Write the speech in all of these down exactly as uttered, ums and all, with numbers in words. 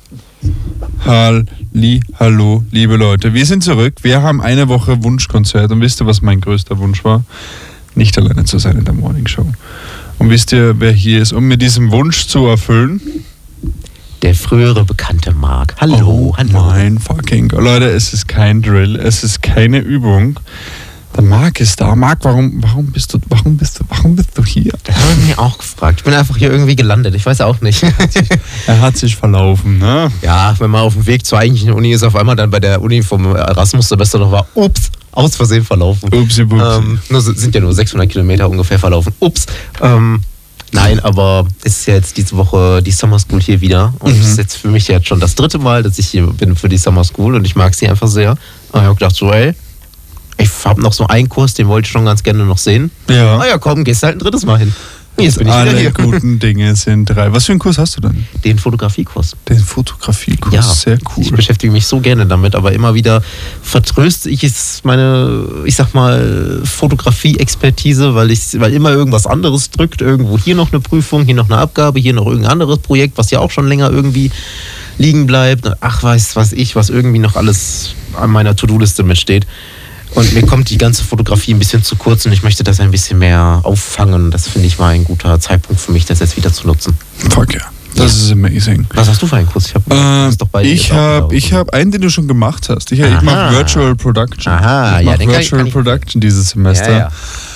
Halli, hallo, liebe Leute. Wir sind zurück. Wir haben eine Woche Wunschkonzert. Und wisst ihr, was mein größter Wunsch war? Nicht alleine zu sein in der Morning Show. Und wisst ihr, wer hier ist, um mir diesen Wunsch zu erfüllen? Der frühere bekannte Marc. Hallo, oh, hallo. Mein fucking Gott. Leute, es ist kein Drill, es ist keine Übung. Der Marc ist da. Marc, warum, warum bist du, warum bist du, warum bist du hier? Das habe ich mir auch gefragt. Ich bin einfach hier irgendwie gelandet. Ich weiß auch nicht. Er hat sich verlaufen, ne? Ja, wenn man auf dem Weg zur eigentlichen Uni ist, auf einmal dann bei der Uni vom Erasmus-Semester noch war, ups, aus Versehen verlaufen. Upsi, upsi. Ähm, nur, sind ja nur sechshundert Kilometer ungefähr verlaufen. Ups. Ähm, nein, aber es ist ja jetzt diese Woche die Summer School hier wieder. Und es mhm. ist jetzt für mich jetzt schon das dritte Mal, dass ich hier bin für die Summer School. Und ich mag sie einfach sehr. Und ich habe gedacht so, ey, ich habe noch so einen Kurs, den wollte ich schon ganz gerne noch sehen. Ja. Na ja, komm, gehst halt ein drittes Mal hin. Jetzt bin ich Alle wieder hier. guten Dinge sind drei. Was für einen Kurs hast du denn? Den Fotografiekurs. Den Fotografiekurs, ja, sehr cool. Ich beschäftige mich so gerne damit, aber immer wieder vertröste ich es meine, ich sag mal, Fotografie-Expertise, weil, ich, weil immer irgendwas anderes drückt. Irgendwo hier noch eine Prüfung, hier noch eine Abgabe, hier noch irgendein anderes Projekt, was ja auch schon länger irgendwie liegen bleibt. Ach, weiß was ich, was irgendwie noch alles an meiner To-Do-Liste mitsteht. Und mir kommt die ganze Fotografie ein bisschen zu kurz und ich möchte das ein bisschen mehr auffangen. Das finde ich mal ein guter Zeitpunkt für mich, das jetzt wieder zu nutzen. Fuck ja, das ist amazing. Was hast du für einen Kurs? Ich habe äh, ich hab, ich hab einen, den du schon gemacht hast. Ich, ich mache Virtual Production. Aha, ich mache ja, Virtual kann ich, kann Production dieses Semester, ja, ja.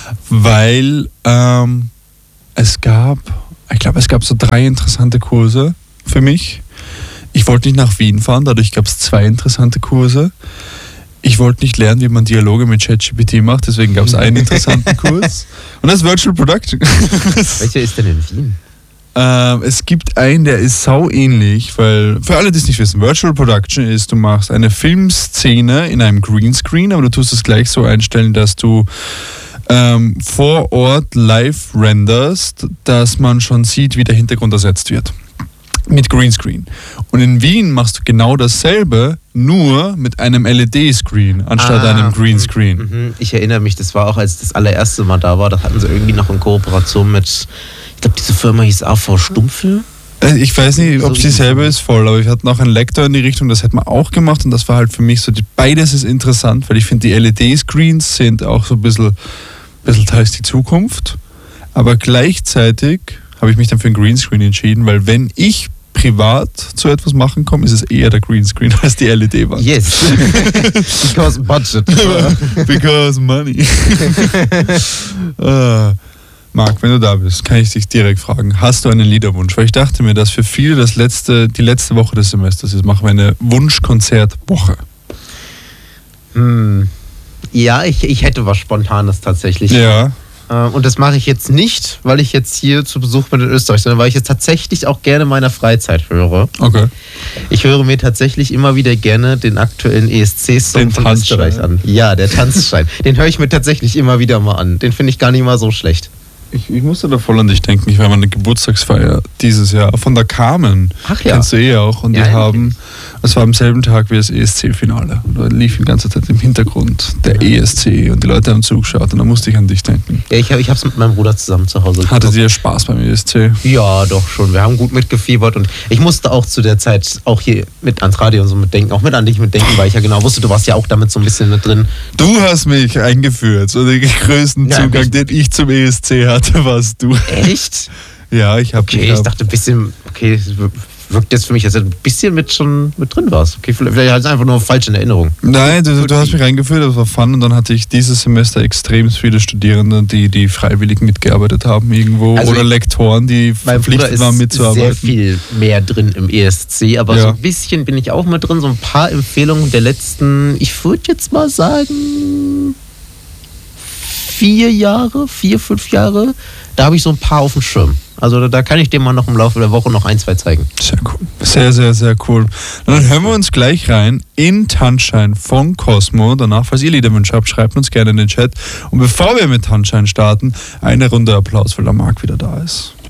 weil ähm, es gab, ich glaube, es gab so drei interessante Kurse für mich. Ich wollte nicht nach Wien fahren, dadurch gab es zwei interessante Kurse. Ich wollte nicht lernen, wie man Dialoge mit ChatGPT macht, deswegen gab es einen interessanten Kurs. Und das ist Virtual Production. Welcher ist denn in Wien? Ähm, es gibt einen, der ist sau ähnlich, weil, für alle, die es nicht wissen, Virtual Production ist, du machst eine Filmszene in einem Greenscreen, aber du tust es gleich so einstellen, dass du ähm, vor Ort live renderst, dass man schon sieht, wie der Hintergrund ersetzt wird. Mit Greenscreen. Und in Wien machst du genau dasselbe, nur mit einem L E D-Screen anstatt ah, einem Greenscreen. Mhm. Ich erinnere mich, das war auch, als das allererste Mal da war, das hatten sie irgendwie noch in Kooperation mit, ich glaube, diese Firma hieß A V Stummfilm. Ich weiß nicht, ob es dieselbe ist, voll, aber wir hatten auch einen Lektor in die Richtung, das hätten wir auch gemacht und das war halt für mich so, die, beides ist interessant, weil ich finde, die L E D-Screens sind auch so ein bisschen, bisschen teils die Zukunft, aber gleichzeitig habe ich mich dann für ein Greenscreen entschieden, weil wenn ich privat zu etwas machen komme, ist es eher der Greenscreen als die L E D-Wand. Yes. Because budget. Because money. uh, Marc, wenn du da bist, kann ich dich direkt fragen, hast du einen Liederwunsch? Weil ich dachte mir, dass für viele das letzte, die letzte Woche des Semesters ist, machen wir eine Wunschkonzertwoche. Hm. Ja, ich, ich hätte was Spontanes tatsächlich. Ja. Und das mache ich jetzt nicht, weil ich jetzt hier zu Besuch bin in Österreich, sondern weil ich es tatsächlich auch gerne in meiner Freizeit höre. Okay. Ich höre mir tatsächlich immer wieder gerne den aktuellen E S C-Song von Österreich an. Ja, der Tanzschein. Den höre ich mir tatsächlich immer wieder mal an. Den finde ich gar nicht mal so schlecht. Ich, ich musste da voll an dich denken. Ich war mal eine Geburtstagsfeier dieses Jahr von der Carmen. Ach ja. Kennst du eh auch. Und ja, die haben, es war am selben Tag wie das E S C-Finale. Und da lief die ganze Zeit im Hintergrund der E S C und die Leute haben zugeschaut und da musste ich an dich denken. Ja, ich habe es mit meinem Bruder zusammen zu Hause gemacht. Hattet ihr Spaß beim E S C? Ja, doch schon. Wir haben gut mitgefiebert und ich musste auch zu der Zeit auch hier mit ans Radio und so mitdenken, auch mit an dich mitdenken, weil ich ja genau wusste, du warst ja auch damit so ein bisschen mit drin. Du hast mich eingeführt. So den größten ja, Zugang, ich, den ich zum E S C hatte, warst du. Echt? Ja, ich habe. Okay, ich, ich dachte ein bisschen, okay, wirkt jetzt für mich, dass du ein bisschen mit schon mit drin warst. Okay, vielleicht halt einfach nur falsch in Erinnerung. Nein, du, du hast mich reingeführt, das war fun und dann hatte ich dieses Semester extrem viele Studierende, die, die freiwillig mitgearbeitet haben irgendwo also oder Lektoren, die verpflichtet waren mitzuarbeiten. Sehr viel mehr drin im E S C, aber ja. so ein bisschen bin ich auch mit drin, so ein paar Empfehlungen der letzten, ich würde jetzt mal sagen, vier Jahre, vier, fünf Jahre, da habe ich so ein paar auf dem Schirm. Also da kann ich dir mal noch im Laufe der Woche noch ein, zwei zeigen. Sehr cool. Sehr, sehr, sehr cool. Und dann hören wir uns gleich rein in Tanzschein von Cosmo. Danach, falls ihr Liederwünsche habt, schreibt uns gerne in den Chat. Und bevor wir mit Tanzschein starten, eine Runde Applaus, weil der Marc wieder da ist.